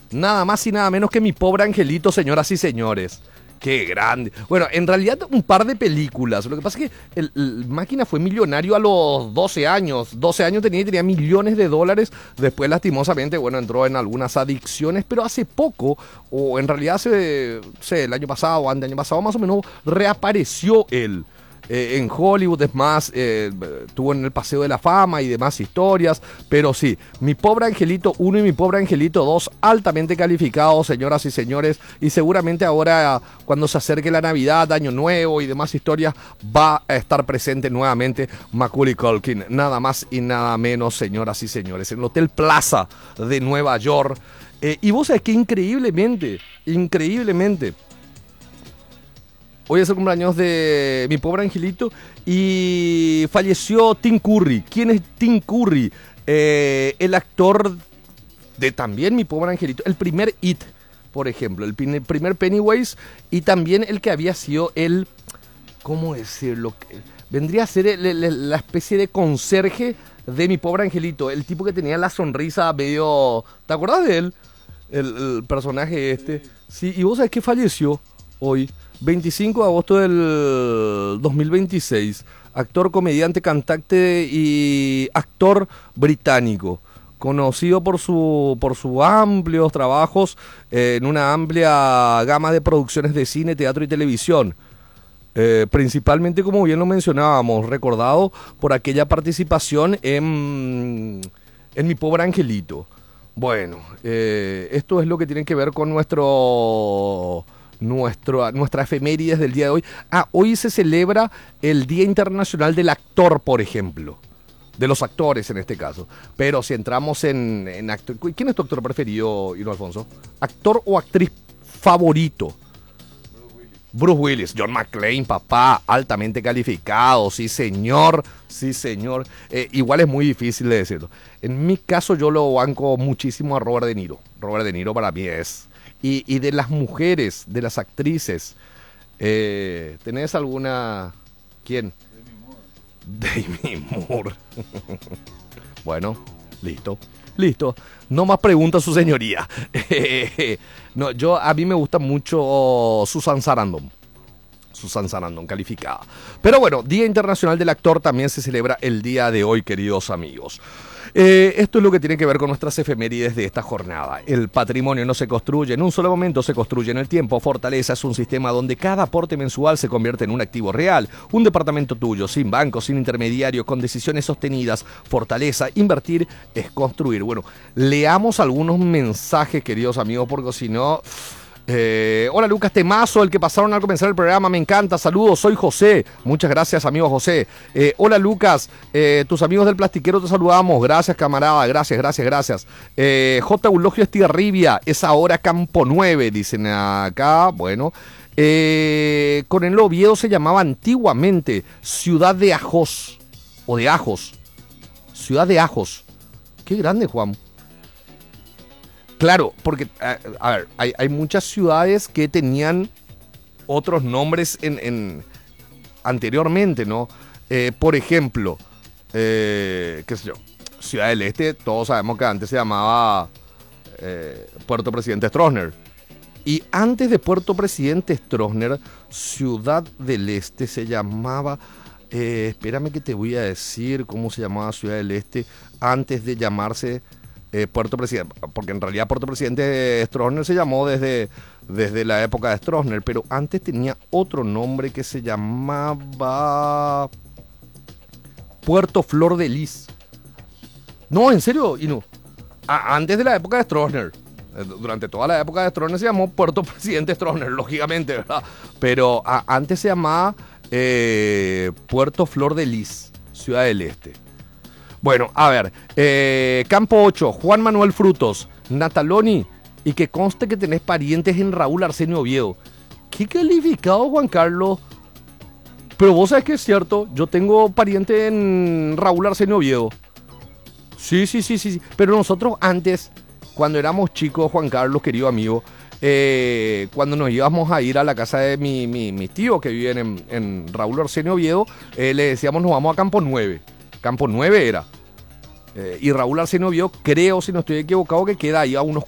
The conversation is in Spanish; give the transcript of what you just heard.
Nada más y nada menos que Mi Pobre Angelito, señoras y señores. Qué grande. Bueno, en realidad un par de películas. Lo que pasa es que el Máquina fue millonario a los 12 años. 12 años tenía y tenía millones de dólares. Después, lastimosamente, bueno, entró en algunas adicciones. Pero hace poco, o en realidad el año pasado o año pasado más o menos, reapareció él. En Hollywood, es más, estuvo en el Paseo de la Fama y demás historias, pero sí, Mi Pobre Angelito 1 y Mi Pobre Angelito 2 altamente calificados, señoras y señores, y seguramente ahora cuando se acerque la Navidad, Año Nuevo y demás historias, va a estar presente nuevamente Macaulay Culkin, nada más y nada menos, señoras y señores, en el Hotel Plaza de Nueva York. Y vos sabés que increíblemente, hoy es el cumpleaños de Mi Pobre Angelito y falleció Tim Curry. ¿Quién es Tim Curry? El actor de también Mi Pobre Angelito. El primer It, por ejemplo. El primer Pennywise y también el que había sido el... ¿Cómo decirlo? Vendría a ser la especie de conserje de Mi Pobre Angelito. El tipo que tenía la sonrisa medio... ¿Te acordás de él? El personaje este. Sí, y vos sabés que falleció hoy. 25 de agosto del 2026, actor, comediante, cantante y actor británico, conocido por sus amplios trabajos en una amplia gama de producciones de cine, teatro y televisión. Principalmente, como bien lo mencionábamos, recordado por aquella participación en Mi Pobre Angelito. Bueno, esto es lo que tiene que ver con nuestra efemérides del día de hoy. Hoy se celebra el Día Internacional del Actor, por ejemplo. De los actores en este caso. Pero si entramos en actor... ¿Quién es tu actor preferido, Hino Alfonso? ¿Actor o actriz favorito? Bruce Willis. John McClane, papá, altamente calificado. Sí, señor. Sí, señor. Igual es muy difícil de decirlo. En mi caso yo lo banco muchísimo a Robert De Niro. Robert De Niro para mí es... Y de las mujeres, de las actrices, ¿tenés alguna? ¿Quién? Demi Moore. Bueno, listo. No más preguntas, su señoría. No, a mí me gusta mucho Susan Sarandon, calificada. Pero bueno, Día Internacional del Actor también se celebra el día de hoy, queridos amigos. Esto es lo que tiene que ver con nuestras efemérides de esta jornada. El patrimonio no se construye en un solo momento, se construye en el tiempo. Fortaleza es un sistema donde cada aporte mensual se convierte en un activo real. Un departamento tuyo, sin banco, sin intermediario, con decisiones sostenidas. Fortaleza, invertir es construir. Bueno, leamos algunos mensajes, queridos amigos, porque si no... hola Lucas, temazo el que pasaron al comenzar el programa, me encanta, saludos, soy José, muchas gracias amigo José. Hola Lucas, tus amigos del Plastiquero te saludamos, gracias camarada, gracias. J. Eulogio Estigarribia, es ahora Campo 9, dicen acá, bueno. Coronel Oviedo se llamaba antiguamente Ciudad de Ajos, o de Ajos, Ciudad de Ajos, qué grande Juan. Claro, porque, a ver, hay muchas ciudades que tenían otros nombres anteriormente, ¿no? Por ejemplo, qué sé yo, Ciudad del Este, todos sabemos que antes se llamaba Puerto Presidente Stroessner. Y antes de Puerto Presidente Stroessner, Ciudad del Este se llamaba... espérame que te voy a decir cómo se llamaba Ciudad del Este antes de llamarse... Puerto Presidente, porque en realidad Puerto Presidente Stroessner se llamó desde la época de Stroessner, pero antes tenía otro nombre que se llamaba Puerto Flor de Lis. No, en serio, y no. Antes de la época de Stroessner. Durante toda la época de Stroessner se llamó Puerto Presidente Stroessner, lógicamente, ¿verdad? Pero antes se llamaba Puerto Flor de Lis, Ciudad del Este. Bueno, a ver, Campo 8, Juan Manuel Frutos, Nataloni, y que conste que tenés parientes en Raúl Arsenio Oviedo. ¿Qué calificado, Juan Carlos? Pero vos sabés que es cierto, yo tengo pariente en Raúl Arsenio Oviedo. Sí, pero nosotros antes, cuando éramos chicos, Juan Carlos, querido amigo, cuando nos íbamos a ir a la casa de mis tíos que viven en Raúl Arsenio Oviedo, le decíamos nos vamos a Campo 9. Campo 9 era. Y Raúl Arsenio Oviedo, creo, si no estoy equivocado, que queda ahí a unos